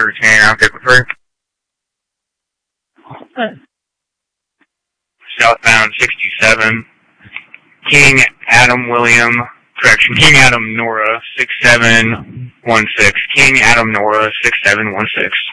routine. I'm good with her. Southbound 67. King Adam Nora 6716. King Adam Nora 6716.